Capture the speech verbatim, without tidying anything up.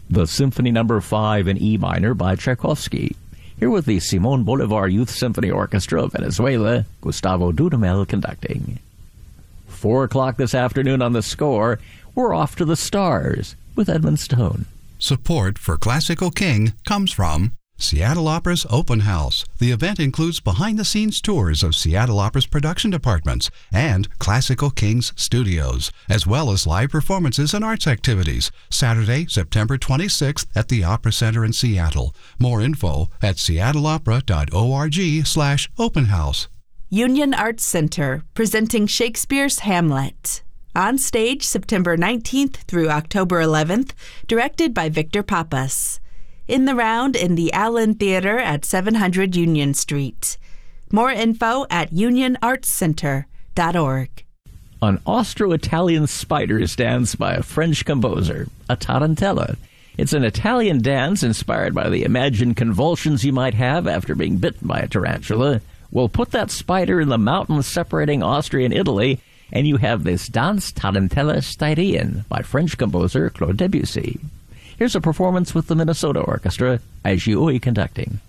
The Symphony Number five in E minor by Tchaikovsky. Here with the Simon Bolivar Youth Symphony Orchestra of Venezuela, Gustavo Dudamel conducting. Four o'clock this afternoon on The Score, we're off to the stars with Edmund Stone. Support for Classical King comes from Seattle Opera's Open House. The event includes behind-the-scenes tours of Seattle Opera's production departments and Classical King's studios, as well as live performances and arts activities. Saturday, September twenty-sixth at the Opera Center in Seattle. More info at seattleopera.org slash open house. Union Arts Center, presenting Shakespeare's Hamlet. On stage September nineteenth through October eleventh, directed by Victor Pappas. In the round in the Allen Theater at seven hundred Union Street. More info at union arts center dot org. An Austro-Italian spider's dance by a French composer, a tarantella. It's an Italian dance inspired by the imagined convulsions you might have after being bitten by a tarantula. Well, put that spider in the mountains separating Austria and Italy, and you have this Danse Tarantella Styrian by French composer Claude Debussy. Here's a performance with the Minnesota Orchestra, Agioi conducting.